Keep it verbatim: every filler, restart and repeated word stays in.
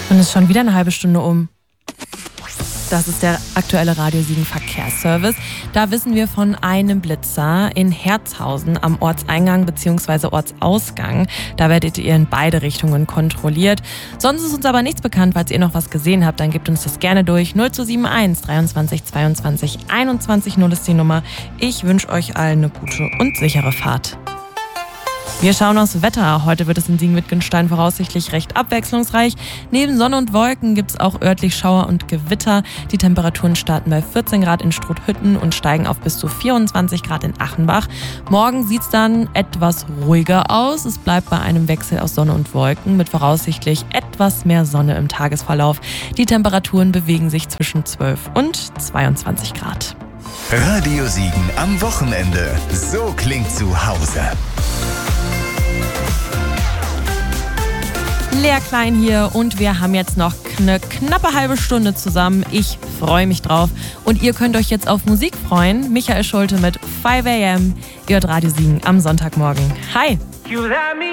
Und es ist schon wieder eine halbe Stunde um. Das ist der aktuelle Radio sieben Verkehrsservice. Da wissen wir von einem Blitzer in Herzhausen am Ortseingang bzw. Ortsausgang. Da werdet ihr in beide Richtungen kontrolliert. Sonst ist uns aber nichts bekannt. Falls ihr noch was gesehen habt, dann gebt uns das gerne durch. null zwei sieben eins dreiundzwanzig zweiundzwanzig einundzwanzig null ist die Nummer. Ich wünsche euch allen eine gute und sichere Fahrt. Wir schauen aufs Wetter. Heute wird es in Siegen-Wittgenstein voraussichtlich recht abwechslungsreich. Neben Sonne und Wolken gibt es auch örtlich Schauer und Gewitter. Die Temperaturen starten bei vierzehn Grad in Struthütten und steigen auf bis zu vierundzwanzig Grad in Achenbach. Morgen sieht es dann etwas ruhiger aus. Es bleibt bei einem Wechsel aus Sonne und Wolken mit voraussichtlich etwas mehr Sonne im Tagesverlauf. Die Temperaturen bewegen sich zwischen zwölf und zweiundzwanzig Grad. Radio Siegen am Wochenende. So klingt zu Hause. Lea Klein hier und wir haben jetzt noch eine knappe halbe Stunde zusammen. Ich freue mich drauf und ihr könnt euch jetzt auf Musik freuen. Michael Schulte mit five a m. Ihr hört Radio Siegen am Sonntagmorgen. Hi!